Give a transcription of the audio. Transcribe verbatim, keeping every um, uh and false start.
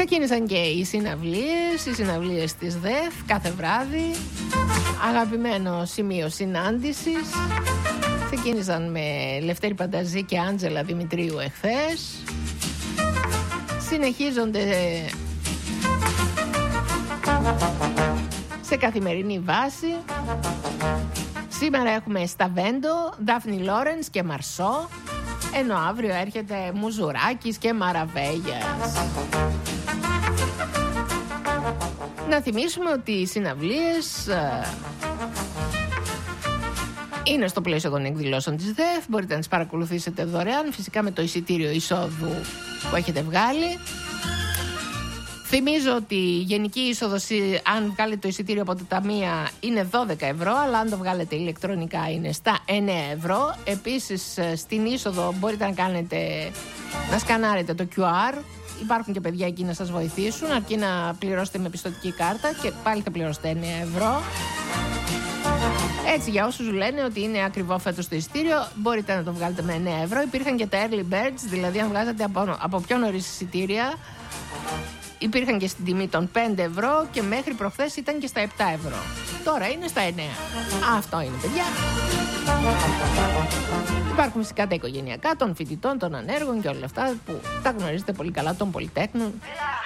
Ξεκίνησαν και οι συναυλίες, οι συναυλίες της ΔΕΘ κάθε βράδυ. Αγαπημένο σημείο συνάντησης. Ξεκίνησαν με Λευτέρη Πανταζή και Άντζελα Δημητρίου εχθές. Συνεχίζονται σε καθημερινή βάση. Σήμερα έχουμε Σταβέντο, Δάφνη Λόρενς και Μαρσό, ενώ αύριο έρχεται Μουζουράκης και Μαραβέγιας. Να θυμίσουμε ότι οι συναυλίες ε, είναι στο πλαίσιο των εκδηλώσεων της ΔΕΘ. Μπορείτε να τις παρακολουθήσετε δωρεάν, φυσικά με το εισιτήριο εισόδου που έχετε βγάλει. Θυμίζω ότι η γενική είσοδος, αν βγάλετε το εισιτήριο από τα ταμεία, είναι δώδεκα ευρώ, αλλά αν το βγάλετε ηλεκτρονικά είναι στα εννέα ευρώ. Επίσης στην είσοδο μπορείτε να κάνετε, να σκανάρετε το κιου αρ. Υπάρχουν και παιδιά εκεί να σας βοηθήσουν, αρκεί να πληρώσετε με πιστωτική κάρτα και πάλι θα πληρώσετε εννέα ευρώ. Έτσι, για όσους λένε ότι είναι ακριβό φέτος το εισιτήριο, μπορείτε να το βγάλετε με εννέα ευρώ. Υπήρχαν και τα early birds, δηλαδή αν βγάζατε από, από πιο νωρίς εισιτήρια, υπήρχαν και στην τιμή των πέντε ευρώ και μέχρι προχθές ήταν και στα επτά ευρώ. Τώρα είναι στα εννέα. Αυτό είναι, παιδιά. Υπάρχουν φυσικά τα οικογενειακά των φοιτητών, των ανέργων και όλα αυτά που τα γνωρίζετε πολύ καλά, των πολυτέχνων.